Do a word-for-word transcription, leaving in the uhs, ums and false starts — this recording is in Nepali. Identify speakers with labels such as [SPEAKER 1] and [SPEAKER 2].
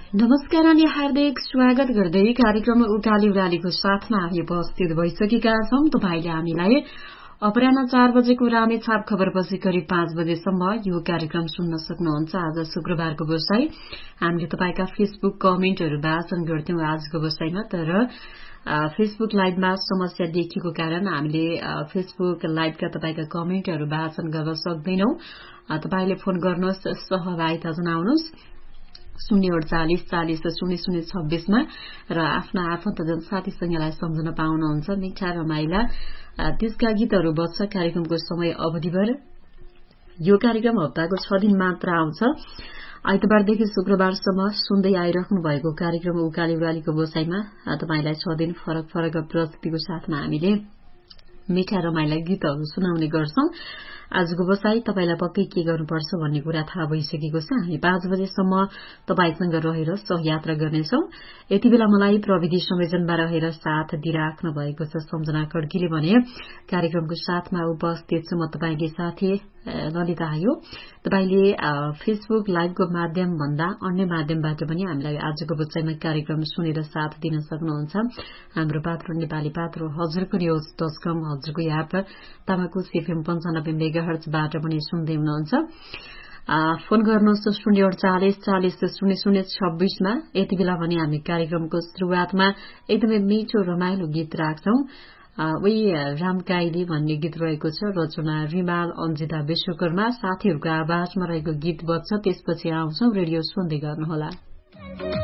[SPEAKER 1] नमस्कार अनि हार्दिक स्वागत गर्दै कार्यक्रम उकाली उरालीको साथमा हामी उपस्थित भइसकेका छौं। तपाईले हामीलाई अपराह्न चार बजेको रामेछाप खबरपछि करिब पाँच बजेसम्म यो कार्यक्रम सुन्न सक्नुहुन्छ। आज शुक्रबारको बसाई हामीले तपाईका फेसबुक कमेन्टहरू वाचन गर्थ्यौं आजको बसाईमा, तर फेसबुक लाइभमा समस्या देखिएको कारण हामीले फेसबुक लाइभका तपाईका कमेन्टहरू वाचन गर्न सक्दैनौं। तपाईले फोन गर्नुहोस्, सहभागिता जनाउनुहोस् शून्य अडचालिस चालिस शून्य शून्य छब्बीसमा र आफ्ना आफन्तजन साथीसँगलाई सम्झन पाउनुहुन्छ। मिठा रमाइला त्यसका गीतहरू बज्छ कार्यक्रमको समय अवधिभर। यो कार्यक्रम हप्ताको छ दिन मात्र आउँछ। आइतबारदेखि शुक्रबारसम्म सुन्दै आइराख्नु भएको कार्यक्रम उकाली उरालीको बसाईमा तपाईलाई छ दिन फरक फरक प्रस्तुतिको साथमा हामीले मिठा रमाइला गीतहरू सुनाउने गर्छौं। आजको बसाई तपाईलाई पक्कै के गर्नुपर्छ भन्ने कुरा थाहा भइसकेको छ। हामी पाँच बजेसम्म तपाईसँग रहेर सहयात्रा गर्नेछौं। यति बेला मलाई प्रविधि संयोजनमा रहेर साथ दिइराख्नु भएको छ सम्झना खड्कीले भने। कार्यक्रमको साथमा उपस्थित छु म तपाईकै साथी ललिता आयो। तपाईले फेसबुक लाइभको माध्यम भन्दा अन्य माध्यमबाट पनि हामीलाई आजको बसाईमा कार्यक्रम सुनेर साथ दिन सक्नुहुन्छ। हाम्रो पात्र नेपाली पात्र हजुरको न्यूज डट कम, हजुरको एप तामाको एफएम पन्चानब्बे मेगाहर्जबाट पनि सुन्दै हुनुहुन्छ। फोन गर्नुहोस् शून्य अडचालिस चालिस शून्य शून्य छब्बीसमा। यति बेला भने हामी कार्यक्रमको शुरूआतमा एकदमै मिठो रमाइलो गीत राख्छौं। उही रामकाइली भन्ने गीत रहेको छ, रचना रिमाल अन्जिता विश्वकर्मा, साथीहरूको आवाजमा रहेको गीत बज्छ। त्यसपछि आउँछौं, रेडियो सुन्दै गर्नुहोला।